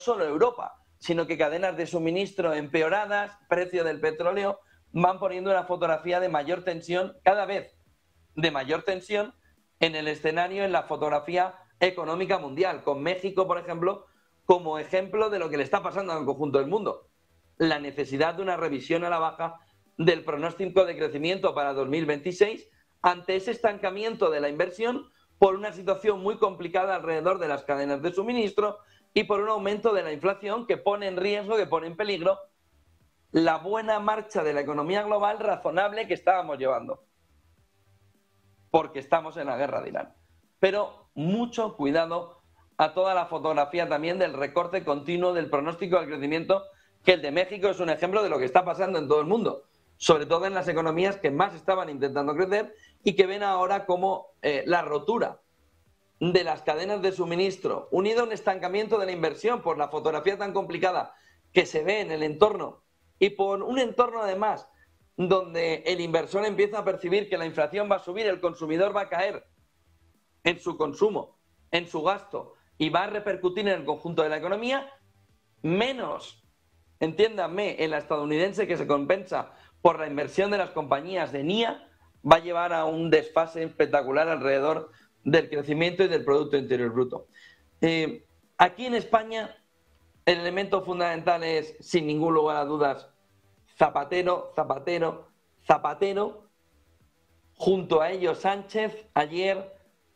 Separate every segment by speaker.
Speaker 1: solo Europa, sino que cadenas de suministro empeoradas, precio del petróleo, van poniendo una fotografía de mayor tensión, cada vez de mayor tensión en el escenario, en la fotografía económica mundial, con México, por ejemplo, como ejemplo de lo que le está pasando al conjunto del mundo. La necesidad de una revisión a la baja del pronóstico de crecimiento para 2026 ante ese estancamiento de la inversión por una situación muy complicada alrededor de las cadenas de suministro y por un aumento de la inflación que pone en riesgo, que pone en peligro la buena marcha de la economía global razonable que estábamos llevando. Porque estamos en la guerra de Irán. Pero mucho cuidado a toda la fotografía también del recorte continuo del pronóstico del crecimiento, que el de México es un ejemplo de lo que está pasando en todo el mundo, sobre todo en las economías que más estaban intentando crecer y que ven ahora como la rotura de las cadenas de suministro, unido a un estancamiento de la inversión por la fotografía tan complicada que se ve en el entorno y por un entorno además donde el inversor empieza a percibir que la inflación va a subir, el consumidor va a caer en su consumo, en su gasto y va a repercutir en el conjunto de la economía, menos, entiéndanme, en la estadounidense que se compensa por la inversión de las compañías de NIA, va a llevar a un desfase espectacular alrededor del crecimiento y del Producto Interior Bruto. Aquí en España el elemento fundamental es, sin ningún lugar a dudas, Zapatero, Zapatero, Zapatero, junto a ellos Sánchez. Ayer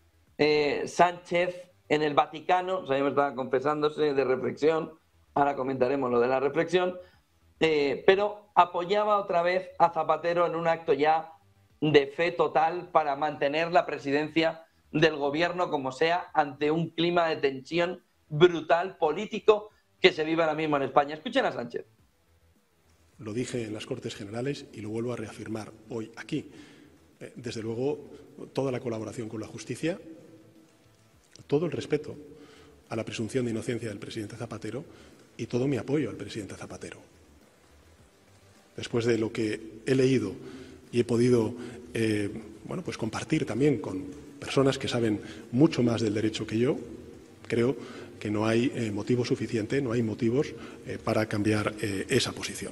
Speaker 1: Sánchez en el Vaticano, o sea, me estaba confesándose de reflexión, ahora comentaremos lo de la reflexión, pero apoyaba otra vez a Zapatero en un acto ya de fe total para mantener la presidencia del gobierno como sea ante un clima de tensión brutal político que se vive ahora mismo en España. Escuchen a Sánchez.
Speaker 2: Lo dije en las Cortes Generales y lo vuelvo a reafirmar hoy aquí. Desde luego, toda la colaboración con la justicia, todo el respeto a la presunción de inocencia del presidente Zapatero y todo mi apoyo al presidente Zapatero. Después de lo que he leído y he podido pues compartir también con personas que saben mucho más del derecho que yo, creo que no hay motivo suficiente, no hay motivos para cambiar esa posición.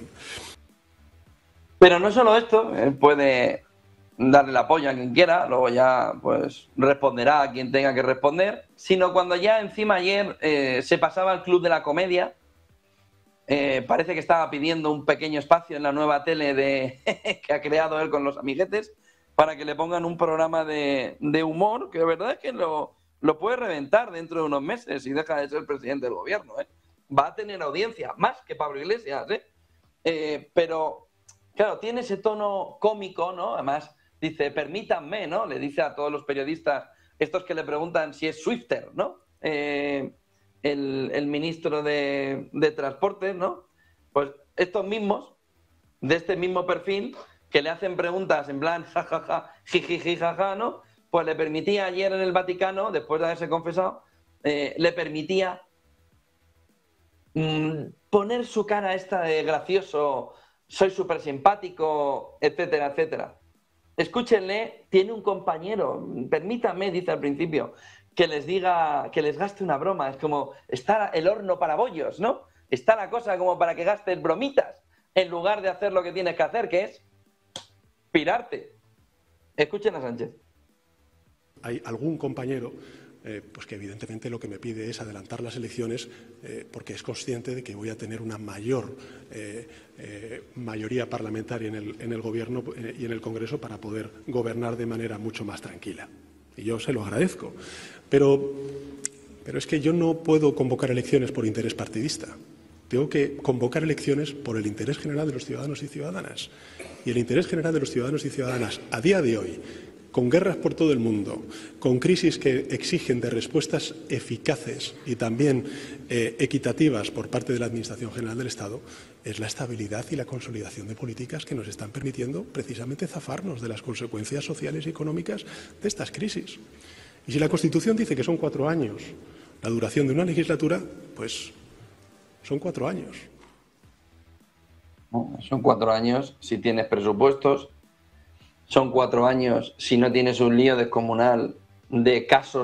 Speaker 1: Pero no solo esto, él puede darle el apoyo a quien quiera, luego ya pues responderá a quien tenga que responder, sino cuando ya encima ayer se pasaba al Club de la Comedia, parece que estaba pidiendo un pequeño espacio en la nueva tele que ha creado él con los amiguetes para que le pongan un programa de humor, que de verdad es que lo puede reventar dentro de unos meses y deja de ser presidente del gobierno. Va a tener audiencia, más que Pablo Iglesias. Pero, claro, tiene ese tono cómico, ¿no? Además, dice, permítanme, ¿no? Le dice a todos los periodistas, estos que le preguntan si es Swifter, ¿no? El ministro de Transportes, ¿no? Pues estos mismos, de este mismo perfil, que le hacen preguntas en plan jajaja, jijiji, jaja, ¿no? Pues le permitía ayer en el Vaticano, después de haberse confesado, le permitía poner su cara esta de gracioso, soy súper simpático, etcétera, etcétera. Escúchenle, tiene un compañero, permítame, dice al principio, que les diga, que les gaste una broma. Es como, está el horno para bollos, ¿no? Está la cosa como para que gastes bromitas en lugar de hacer lo que tienes que hacer, que es pirarte. Escuchen a Sánchez.
Speaker 2: Hay algún compañero pues que evidentemente lo que me pide es adelantar las elecciones porque es consciente de que voy a tener una mayor mayoría parlamentaria en el Gobierno y en el Congreso para poder gobernar de manera mucho más tranquila. Y yo se lo agradezco. Pero es que yo no puedo convocar elecciones por interés partidista. Tengo que convocar elecciones por el interés general de los ciudadanos y ciudadanas. Y el interés general de los ciudadanos y ciudadanas a día de hoy, con guerras por todo el mundo, con crisis que exigen de respuestas eficaces y también equitativas por parte de la Administración General del Estado, es la estabilidad y la consolidación de políticas que nos están permitiendo precisamente zafarnos de las consecuencias sociales y económicas de estas crisis. Y si la Constitución dice que son 4 años la duración de una legislatura, pues son 4 años.
Speaker 1: Son 4 años si tienes presupuestos, son 4 años si no tienes un lío descomunal de casos